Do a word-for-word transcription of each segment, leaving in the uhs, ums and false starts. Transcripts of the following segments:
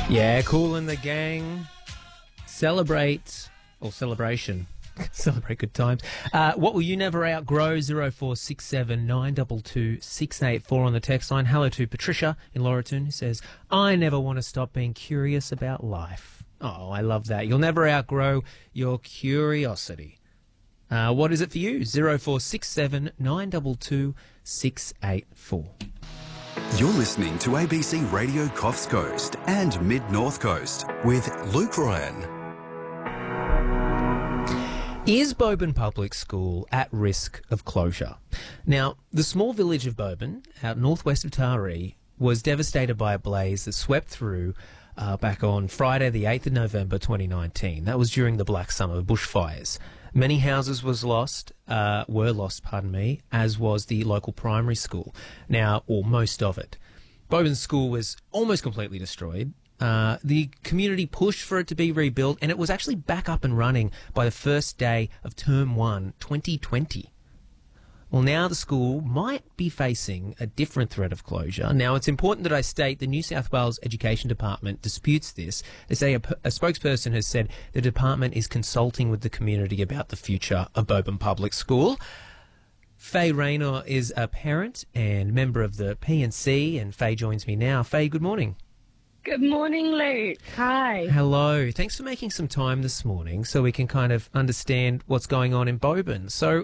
Yeah, Kool and the Gang. Celebrate, or celebration. Celebrate good times. Uh, what will you never outgrow? zero four six seven nine two two six eight four on the text line. Hello to Patricia in Laurelton, who says, I never want to stop being curious about life. Oh, I love that. You'll never outgrow your curiosity. Uh, what is it for you? zero four six seven nine two two six eight four. You're listening to A B C Radio Coffs Coast and Mid-North Coast with Luke Ryan. Is Boban Public School at risk of closure? Now, the small village of Boban, out northwest of Taree, was devastated by a blaze that swept through uh, back on Friday the eighth of November twenty nineteen. That was during the Black Summer bushfires. Many houses was lost, uh, were lost, pardon me, as was the local primary school. Now, or most of it. Boban School was almost completely destroyed. Uh, the community pushed for it to be rebuilt, and it was actually back up and running by the first day of Term one, twenty twenty. Well, now the school might be facing a different threat of closure. Now, it's important that I state the New South Wales Education Department disputes this. They say a, a spokesperson has said the department is consulting with the community about the future of Boban Public School. Faye Rayner is a parent and member of the P and C, and Faye joins me now. Faye, good morning. Good morning, Luke. Hi. Hello. Thanks for making some time this morning so we can kind of understand what's going on in Boban. So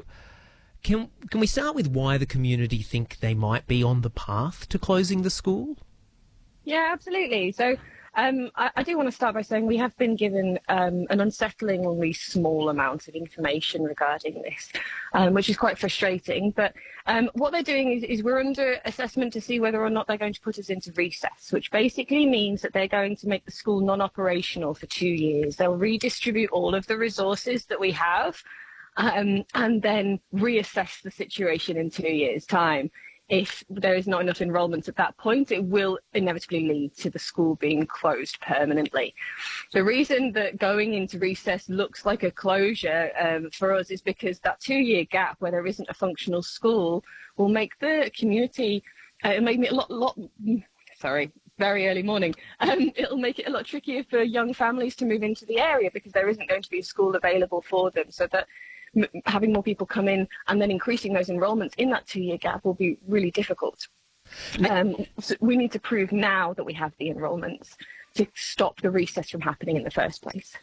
can can we start with why the community think they might be on the path to closing the school? Yeah, absolutely. So um, I, I do want to start by saying we have been given um, an unsettlingly small amount of information regarding this, um, which is quite frustrating. But um, what they're doing is, is we're under assessment to see whether or not they're going to put us into recess, which basically means that they're going to make the school non-operational for two years. They'll redistribute all of the resources that we have um, and then reassess the situation in two years' time. If there is not enough enrolment at that point, it will inevitably lead to the school being closed permanently. The reason that going into recess looks like a closure um, for us is because that two-year gap where there isn't a functional school will make the community, uh, it'll make me a lot, lot, sorry, very early morning, um, it'll make it a lot trickier for young families to move into the area because there isn't going to be a school available for them, so that having more people come in and then increasing those enrolments in that two-year gap will be really difficult. Um, so we need to prove now that we have the enrolments to stop the recess from happening in the first place.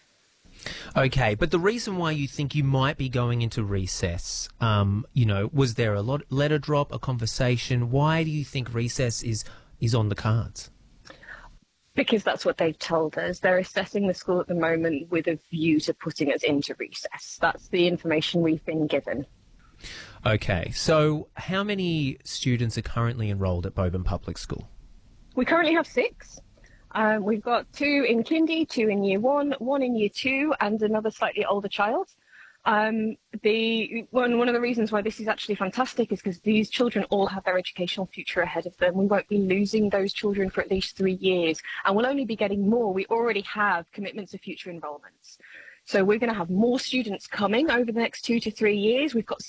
Okay, but the reason why you think you might be going into recess, um, you know, was there a lot, letter drop, a conversation? Why do you think recess is is on the cards? Because that's what they've told us. They're assessing the school at the moment with a view to putting us into recess. That's the information we've been given. Okay, so how many students are currently enrolled at Boban Public School? We currently have six. Um, we've got two in kindy, two in year one, one in year two, and another slightly older child. Um, the one, one of the reasons why this is actually fantastic is because these children all have their educational future ahead of them. We won't be losing those children for at least three years, and we'll only be getting more. We already have commitments of future enrolments. So we're going to have more students coming over the next two to three years. We've got